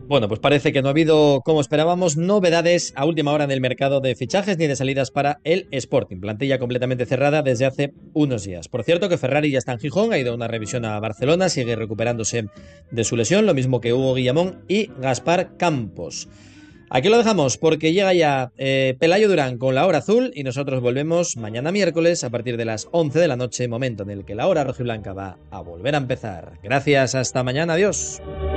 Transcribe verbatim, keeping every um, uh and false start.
Bueno, pues parece que no ha habido, como esperábamos, novedades a última hora en el mercado de fichajes ni de salidas para el Sporting. Plantilla completamente cerrada desde hace unos días. Por cierto, que Ferrari ya está en Gijón, ha ido a una revisión a Barcelona, sigue recuperándose de su lesión, lo mismo que Hugo Guillamón y Gaspar Campos. Aquí lo dejamos porque llega ya eh, Pelayo Durán con la hora azul y nosotros volvemos mañana miércoles a partir de las once de la noche, momento en el que la hora rojiblanca va a volver a empezar. Gracias, hasta mañana, adiós.